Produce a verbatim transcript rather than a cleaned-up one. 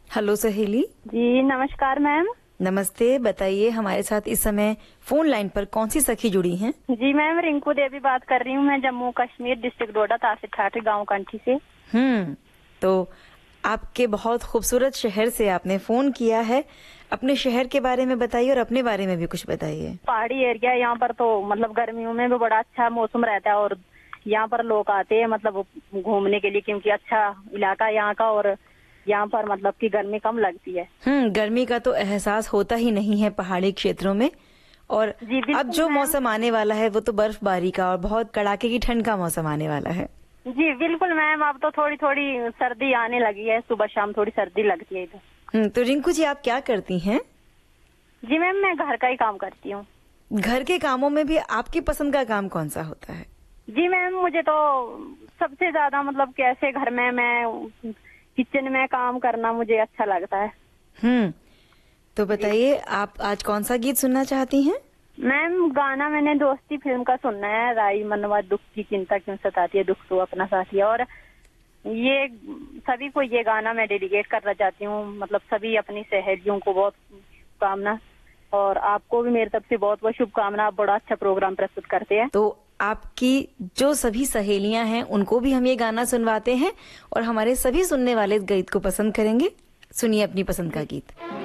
Hello सहेली। जी नमस्कार ma'am. नमस्ते, बताइए हमारे साथ इस समय फोन लाइन पर कौन सी सखी जुड़ी हैं? जी मैम, रिंकू देवी बात कर रही हूँ। मैं जम्मू कश्मीर डिस्ट्रिक्ट डोडा तहसील ठाठरी गांव कंठी से। हम्म तो आपके बहुत खूबसूरत शहर से आपने फोन किया है। अपने शहर के बारे में बताइए और अपने बारे में भी कुछ बताइए। पहाड़ी एरिया यहाँ पर, तो मतलब गर्मियों में भी बड़ा अच्छा मौसम रहता है और यहाँ पर लोग आते हैं मतलब घूमने के लिए, क्योंकि अच्छा इलाका यहाँ का और यहाँ पर मतलब की गर्मी कम लगती है। हम्म गर्मी का तो एहसास होता ही नहीं है पहाड़ी क्षेत्रों में। और जी अब जो मौसम आने वाला है वो तो बर्फबारी का और बहुत कड़ाके की ठंड का मौसम आने वाला है। जी बिल्कुल मैम, अब तो थोड़ी थोड़ी सर्दी आने लगी है, सुबह शाम थोड़ी सर्दी लगती है इधर। हम्म तो रिंकू जी, आप क्या करती हैं? जी मैम, मैं घर का ही काम करती हूँ। घर के कामों में भी आपकी पसंद का काम कौन सा होता है? जी मैम, मुझे तो सबसे ज्यादा मतलब कैसे घर में मैं किचन में काम करना मुझे अच्छा लगता है। हम्म तो बताइए, आप आज कौन सा गीत सुनना चाहती हैं? मैम गाना मैंने दोस्ती फिल्म का सुनना है। राई मनवा दुख की चिंता क्यों सताती है, दुख तो अपना साथी है। और ये सभी को ये गाना मैं डेडिकेट करना चाहती हूँ, मतलब सभी अपनी सहेलियों को बहुत शुभकामना, और आपको भी मेरी तरफ से बहुत बहुत शुभकामना। आप बड़ा अच्छा प्रोग्राम प्रस्तुत करते हैं। तो आपकी जो सभी सहेलियां हैं उनको भी हम ये गाना सुनवाते हैं और हमारे सभी सुनने वाले इस गीत को पसंद करेंगे। सुनिए अपनी पसंद का गीत।